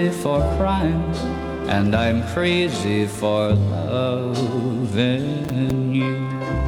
for crime, and I'm crazy for loving you.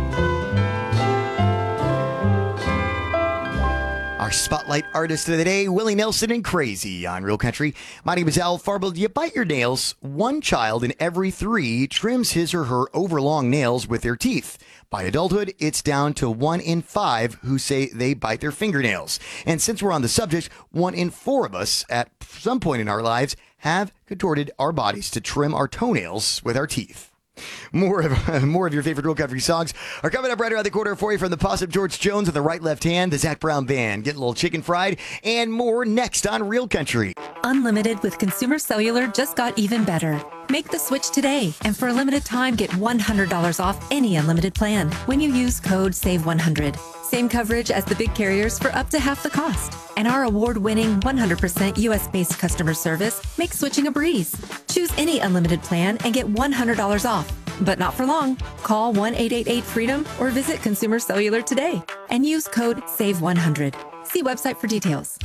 Our spotlight artist of the day, Willie Nelson and Crazy on Real Country. My name is Al Farble. Do you bite your nails? One child in every 3 trims his or her overlong nails with their teeth. By adulthood, it's down to 1 in 5 who say they bite their fingernails. And since we're on the subject, 1 in 4 of us at some point in our lives have contorted our bodies to trim our toenails with our teeth. More of your favorite Real Country songs are coming up right around the corner for you from the Possum George Jones on the right left hand, the Zach Brown Band, getting a little chicken fried, and more next on Real Country. Unlimited with Consumer Cellular just got even better. Make the switch today, and for a limited time, get $100 off any unlimited plan when you use code SAVE100. Same coverage as the big carriers for up to half the cost. And our award-winning 100% U.S.-based customer service makes switching a breeze. Choose any unlimited plan and get $100 off. But not for long. Call 1-888-FREEDOM or visit Consumer Cellular today and use code SAVE100. See website for details.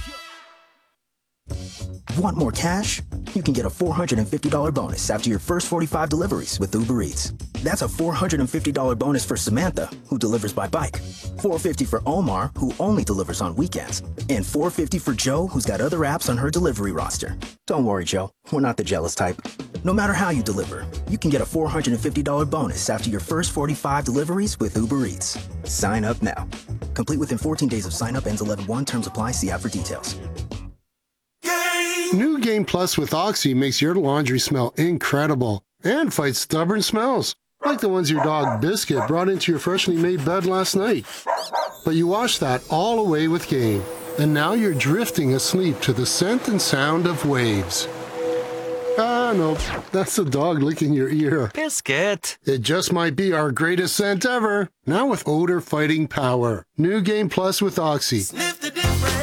Want more cash? You can get a $450 bonus after your first 45 deliveries with Uber Eats. That's a $450 bonus for Samantha, who delivers by bike, $450 for Omar, who only delivers on weekends, and $450 for Joe, who's got other apps on her delivery roster. Don't worry, Joe. We're not the jealous type. No matter how you deliver, you can get a $450 bonus after your first 45 deliveries with Uber Eats. Sign up now. Complete within 14 days of sign up, ends 11/1. Terms apply. See app for details. New Game Plus with Oxy makes your laundry smell incredible and fights stubborn smells, like the ones your dog Biscuit brought into your freshly made bed last night. But you washed that all away with Game, and now you're drifting asleep to the scent and sound of waves. Ah, no, that's the dog licking your ear. Biscuit. It just might be our greatest scent ever, now with odor-fighting power. New Game Plus with Oxy. Sniff the difference.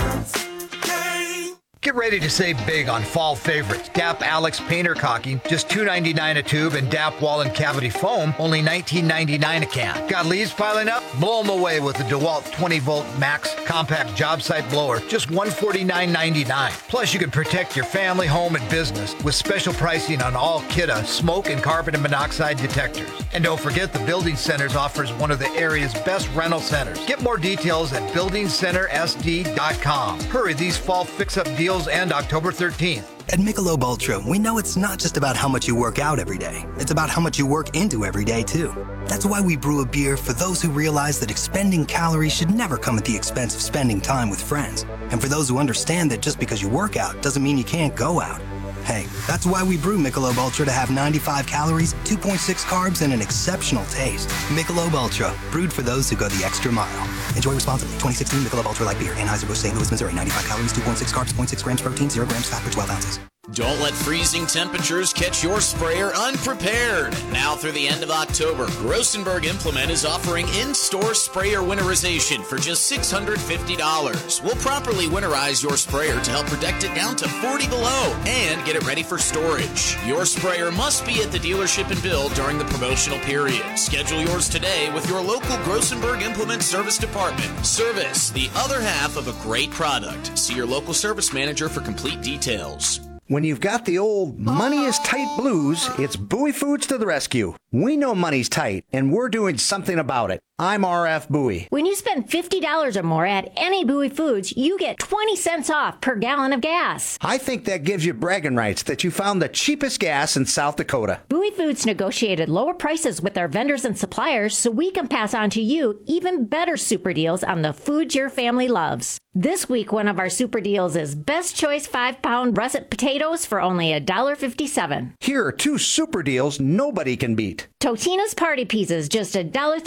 Get ready to save big on fall favorites. DAP Alex Painter Caulking, just $2.99 a tube, and DAP Wall and Cavity Foam, only $19.99 a can. Got leaves piling up? Blow them away with the DeWalt 20-volt Max Compact Job Site Blower, just $149.99. Plus, you can protect your family, home, and business with special pricing on all Kidde smoke and carbon monoxide detectors. And don't forget, the Building Centers offers one of the area's best rental centers. Get more details at buildingcentersd.com. Hurry, these fall fix-up deals end October 13th. At Michelob Ultra, we know it's not just about how much you work out every day. It's about how much you work into every day, too. That's why we brew a beer for those who realize that expending calories should never come at the expense of spending time with friends. And for those who understand that just because you work out doesn't mean you can't go out. Hey, that's why we brew Michelob Ultra to have 95 calories, 2.6 carbs, and an exceptional taste. Michelob Ultra, brewed for those who go the extra mile. Enjoy responsibly. 2016 Michelob Ultra Light Beer, Anheuser-Busch, St. Louis, Missouri. 95 calories, 2.6 carbs, 0.6 grams protein, 0 grams fat per 12 ounces. Don't let freezing temperatures catch your sprayer unprepared. Now through the end of October, Grossenberg Implement is offering in-store sprayer winterization for just $650. We'll properly winterize your sprayer to help protect it down to 40 below and get it ready for storage. Your sprayer must be at the dealership and build during the promotional period. Schedule yours today with your local Grossenberg Implement Service Department. Service, the other half of a great product. See your local service manager for complete details. When you've got the old money is tight blues, it's Bowie Foods to the rescue. We know money's tight, and we're doing something about it. I'm RF Bowie. When you spend $50 or more at any Bowie Foods, you get 20 cents off per gallon of gas. I think that gives you bragging rights that you found the cheapest gas in South Dakota. Bowie Foods negotiated lower prices with their vendors and suppliers so we can pass on to you even better super deals on the foods your family loves. This week, one of our super deals is Best Choice 5-pound russet potatoes for only $1.57. Here are 2 super deals nobody can beat. Totino's Party Pizzas, just $1.39